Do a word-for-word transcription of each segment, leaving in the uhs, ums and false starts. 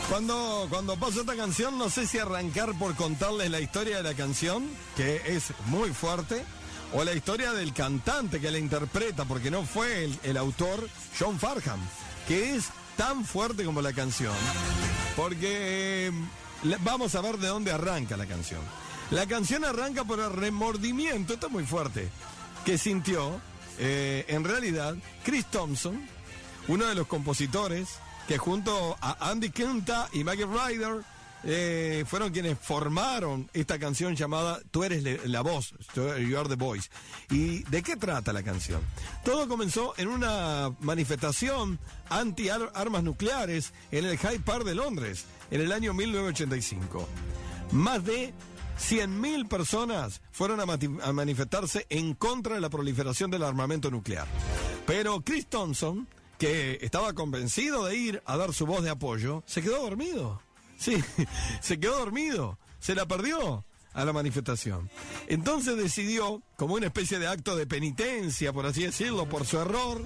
Cuando, cuando paso esta canción, no sé si arrancar por contarles la historia de la canción, que es muy fuerte, o la historia del cantante que la interpreta, porque no fue el, el autor, John Farnham, que es tan fuerte como la canción. Porque eh, vamos a ver de dónde arranca la canción. La canción arranca por el remordimiento, esto es muy fuerte, que sintió, eh, en realidad, Chris Thompson, uno de los compositores, que junto a Andy Quinta y Maggie Ryder eh, fueron quienes formaron esta canción llamada Tú eres le, la voz, You Are the Voice. ¿Y de qué trata la canción? Todo comenzó en una manifestación anti-armas nucleares en el Hyde Park de Londres, en el año mil novecientos ochenta y cinco. Más de cien mil personas fueron a, mati- a manifestarse en contra de la proliferación del armamento nuclear. Pero Chris Thompson, que estaba convencido de ir a dar su voz de apoyo, se quedó dormido. Sí, se quedó dormido, se la perdió a la manifestación. Entonces decidió, como una especie de acto de penitencia, por así decirlo, por su error,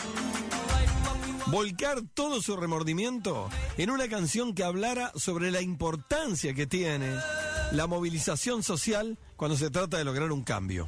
volcar todo su remordimiento en una canción que hablara sobre la importancia que tiene la movilización social cuando se trata de lograr un cambio.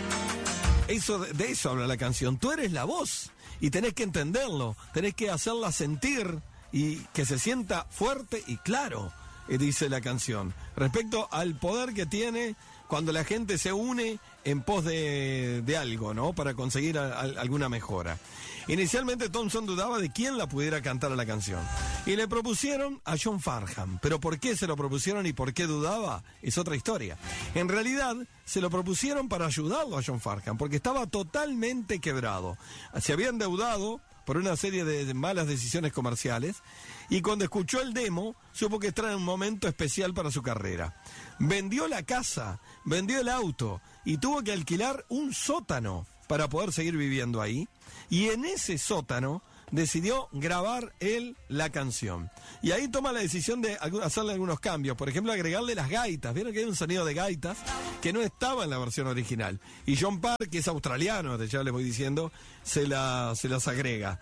Eso, de eso habla la canción. Tú eres la voz. Y tenés que entenderlo, tenés que hacerla sentir y que se sienta fuerte y claro, dice la canción, respecto al poder que tiene cuando la gente se une en pos de, de algo, ¿no? Para conseguir a, a, alguna mejora. Inicialmente Thompson dudaba de quién la pudiera cantar a la canción y le propusieron a John Farnham. Pero ¿por qué se lo propusieron y por qué dudaba? Es otra historia. En realidad se lo propusieron para ayudarlo a John Farnham porque estaba totalmente quebrado. Se había endeudado por una serie de malas decisiones comerciales, y cuando escuchó el demo, supo que estaba en un momento especial para su carrera. Vendió la casa, vendió el auto, y tuvo que alquilar un sótano para poder seguir viviendo ahí, y en ese sótano decidió grabar él la canción. Y ahí toma la decisión de hacerle algunos cambios, por ejemplo, agregarle las gaitas. Vieron que hay un sonido de gaitas que no estaba en la versión original. Y John Parr, que es australiano, ya les voy diciendo, se, la, se las agrega.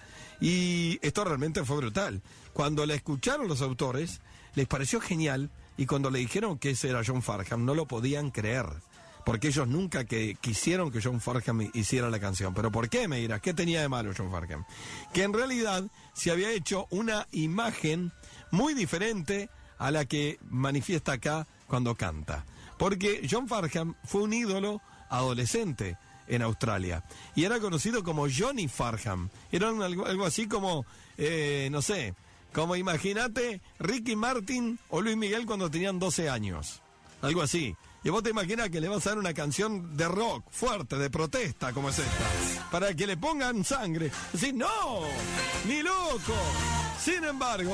Y esto realmente fue brutal. Cuando la escucharon los autores, les pareció genial, y cuando le dijeron que ese era John Farnham, no lo podían creer. Porque ellos nunca que quisieron que John Farnham hiciera la canción. ¿Pero por qué, me dirás? ¿Qué tenía de malo John Farnham? Que en realidad se había hecho una imagen muy diferente a la que manifiesta acá cuando canta. Porque John Farnham fue un ídolo adolescente en Australia. Y era conocido como Johnny Farnham. Era algo, algo así como, eh, no sé, como imagínate Ricky Martin o Luis Miguel cuando tenían doce años. Algo así. Y vos te imaginas que le vas a dar una canción de rock fuerte, de protesta, como es esta, para que le pongan sangre. Decís, no, ni loco. Sin embargo,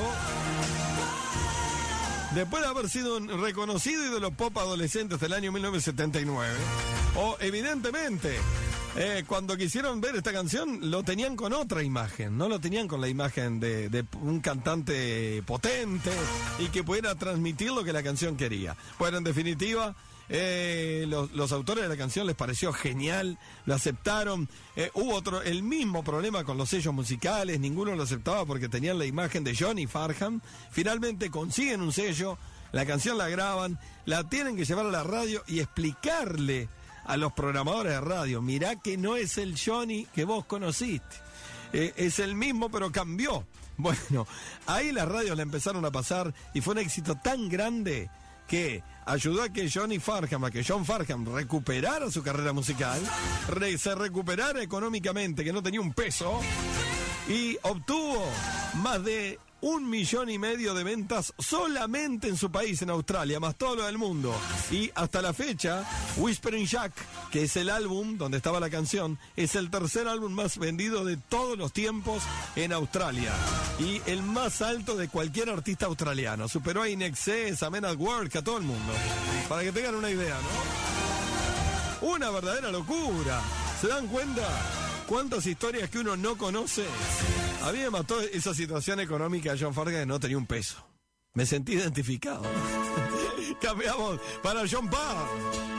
después de haber sido un reconocido ídolo pop adolescente hasta el año mil novecientos setenta y nueve, o evidentemente, eh, cuando quisieron ver esta canción, lo tenían con otra imagen, no lo tenían con la imagen de, de un cantante potente y que pudiera transmitir lo que la canción quería. Bueno, en definitiva, Eh, los, los autores de la canción les pareció genial, lo aceptaron. Eh, hubo otro, el mismo problema con los sellos musicales, ninguno lo aceptaba porque tenían la imagen de Johnny Farnham. Finalmente consiguen un sello, la canción la graban, la tienen que llevar a la radio y explicarle a los programadores de radio: mirá que no es el Johnny que vos conociste, eh, es el mismo pero cambió. Bueno, ahí las radios la empezaron a pasar y fue un éxito tan grande que ayudó a que Johnny Farnham, a que John Farnham recuperara su carrera musical, re, se recuperara económicamente, que no tenía un peso, y obtuvo más de un millón y medio de ventas solamente en su país, en Australia, más todo lo del mundo. Y hasta la fecha, Whispering Jack, que es el álbum donde estaba la canción, es el tercer álbum más vendido de todos los tiempos en Australia. Y el más alto de cualquier artista australiano. Superó a I N X S, a Men at Work, a todo el mundo. Para que tengan una idea, ¿no? Una verdadera locura. ¿Se dan cuenta cuántas historias que uno no conoce? A mí me mató esa situación económica de John Farnham, que no tenía un peso. Me sentí identificado. Cambiamos para John Parr.